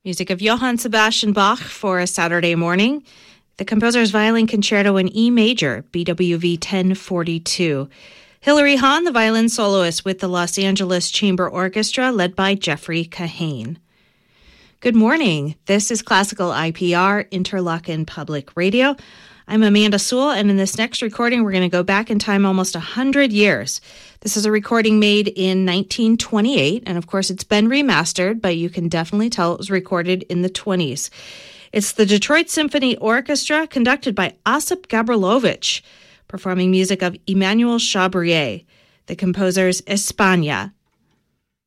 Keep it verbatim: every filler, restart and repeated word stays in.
Music of Johann Sebastian Bach for a Saturday morning. The composer's Violin Concerto in E major, B W V ten forty-two. Hilary Hahn, the violin soloist with the Los Angeles Chamber Orchestra, led by Jeffrey Kahane. Good morning. This is Classical I P R, Interlochen Public Radio. I'm Amanda Sewell, and in this next recording, we're going to go back in time almost one hundred years. This is a recording made in nineteen twenty-eight, and of course, it's been remastered, but you can definitely tell it was recorded in the twenties. It's the Detroit Symphony Orchestra, conducted by Osip Gabrilowitsch, performing music of Emmanuel Chabrier. The composer's España,